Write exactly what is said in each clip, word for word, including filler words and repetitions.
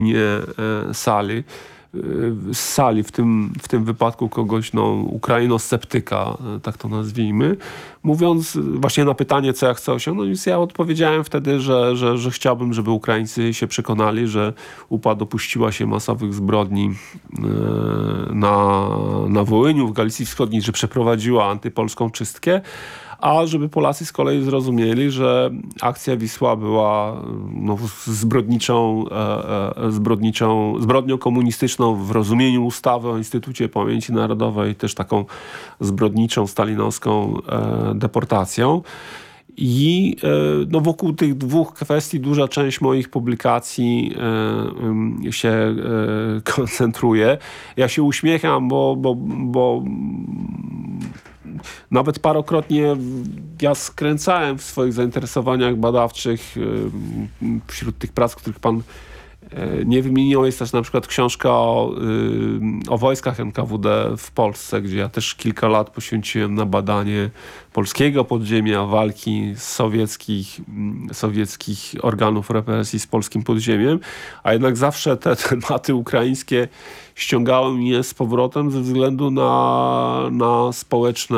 nie sali, z sali, w tym, w tym wypadku kogoś, no, ukrainosceptyka, tak to nazwijmy, mówiąc właśnie na pytanie, co ja chcę osiągnąć, więc ja odpowiedziałem wtedy, że, że, że chciałbym, żeby Ukraińcy się przekonali, że U P A dopuściła się masowych zbrodni na, na Wołyniu, w Galicji Wschodniej, że przeprowadziła antypolską czystkę, a żeby Polacy z kolei zrozumieli, że akcja Wisła była no, zbrodniczą, e, e, zbrodniczą, zbrodnią komunistyczną w rozumieniu ustawy o Instytucie Pamięci Narodowej, też taką zbrodniczą, stalinowską e, deportacją. I e, no, wokół tych dwóch kwestii duża część moich publikacji e, się e, koncentruje. Ja się uśmiecham, bo, bo, bo nawet parokrotnie ja skręcałem w swoich zainteresowaniach badawczych. Wśród tych prac, których pan nie wymienił, jest też na przykład książka o, o wojskach N K W D w Polsce, gdzie ja też kilka lat poświęciłem na badanie polskiego podziemia, walki sowieckich, sowieckich organów represji z polskim podziemiem, a jednak zawsze te tematy ukraińskie ściągały mnie z powrotem ze względu na, na społeczne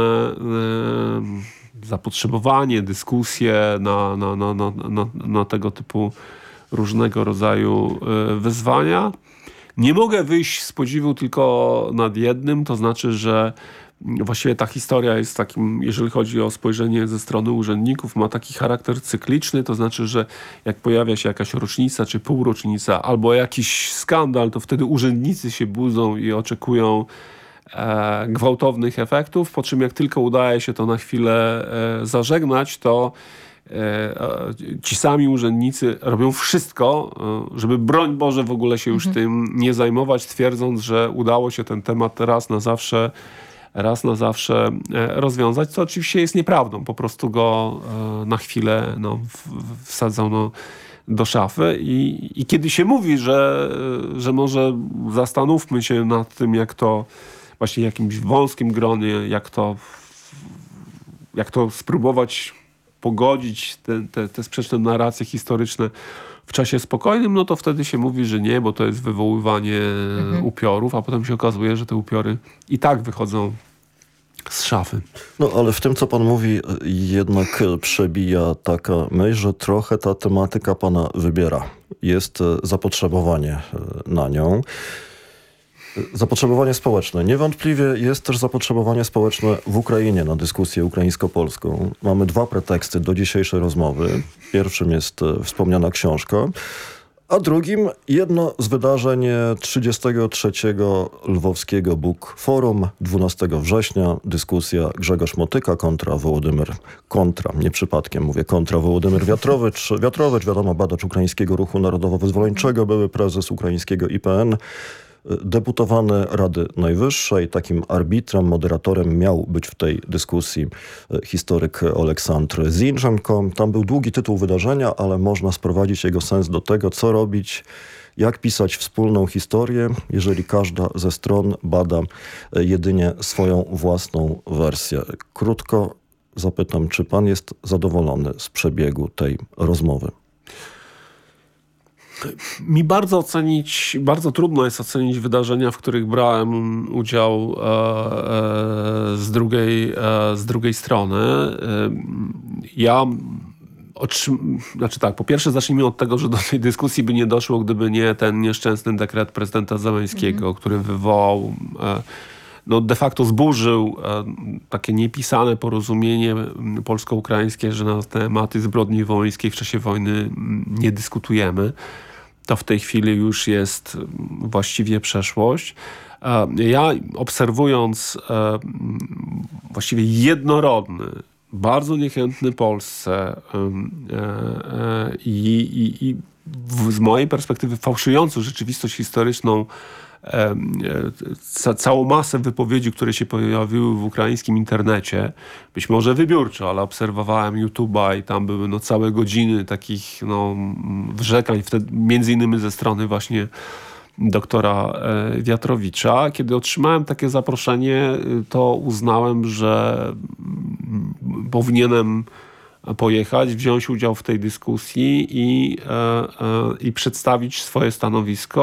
e, zapotrzebowanie, dyskusje, na, na, na, na, na, na tego typu różnego rodzaju e, wyzwania. Nie mogę wyjść z podziwu tylko nad jednym, to znaczy, że właściwie ta historia jest takim, jeżeli chodzi o spojrzenie ze strony urzędników, ma taki charakter cykliczny, to znaczy, że jak pojawia się jakaś rocznica czy półrocznica albo jakiś skandal, to wtedy urzędnicy się budzą i oczekują e, gwałtownych efektów, po czym jak tylko udaje się to na chwilę e, zażegnać, to e, ci sami urzędnicy robią wszystko, e, żeby broń Boże w ogóle się już mhm. tym nie zajmować, twierdząc, że udało się ten temat raz na zawsze raz na zawsze rozwiązać, co oczywiście jest nieprawdą. Po prostu go na chwilę no, wsadzano do szafy i, i kiedy się mówi, że, że może zastanówmy się nad tym, jak to właśnie w jakimś wąskim gronie, jak to, jak to spróbować pogodzić te, te, te sprzeczne narracje historyczne w czasie spokojnym, no to wtedy się mówi, że nie, bo to jest wywoływanie mhm. upiorów, a potem się okazuje, że te upiory i tak wychodzą z szafy. No ale w tym, co pan mówi, jednak przebija taka myśl, że trochę ta tematyka pana wybiera. Jest zapotrzebowanie na nią. Zapotrzebowanie społeczne. Niewątpliwie jest też zapotrzebowanie społeczne w Ukrainie na dyskusję ukraińsko-polską. Mamy dwa preteksty do dzisiejszej rozmowy. Pierwszym jest wspomniana książka, a drugim jedno z wydarzeń trzydziestego trzeciego Lwowskiego Book Forum, dwunastego września, dyskusja Grzegorz Motyka kontra Wołodymyr, kontra, nie przypadkiem mówię, kontra Wołodymyr Wiatrowicz. Wiatrowicz, wiadomo, badacz ukraińskiego ruchu narodowo-wyzwoleńczego, były prezes ukraińskiego I P N, deputowany Rady Najwyższej. Takim arbitrem, moderatorem miał być w tej dyskusji historyk Oleksandr Zinchenko. Tam był długi tytuł wydarzenia, ale można sprowadzić jego sens do tego, co robić, jak pisać wspólną historię, jeżeli każda ze stron bada jedynie swoją własną wersję. Krótko zapytam, czy pan jest zadowolony z przebiegu tej rozmowy? Mi bardzo ocenić, bardzo trudno jest ocenić wydarzenia, w których brałem udział e, e, z, drugiej, e, z drugiej strony. E, ja otrzym... Znaczy tak, po pierwsze zacznijmy od tego, że do tej dyskusji by nie doszło, gdyby nie ten nieszczęsny dekret prezydenta Zełenskiego, mhm. który wywołał, e, no de facto zburzył e, takie niepisane porozumienie polsko-ukraińskie, że na tematy zbrodni wołyńskiej w czasie wojny nie dyskutujemy. To w tej chwili już jest właściwie przeszłość. Ja obserwując właściwie jednorodny, bardzo niechętny Polsce i, i, i z mojej perspektywy fałszującą rzeczywistość historyczną Ca- całą masę wypowiedzi, które się pojawiły w ukraińskim internecie, być może wybiórczo, ale obserwowałem YouTube'a i tam były no, całe godziny takich no, wyrzekań, wtedy, między innymi ze strony właśnie doktora e, Wiatrowicza. Kiedy otrzymałem takie zaproszenie, to uznałem, że powinienem pojechać, wziąć udział w tej dyskusji i, i przedstawić swoje stanowisko.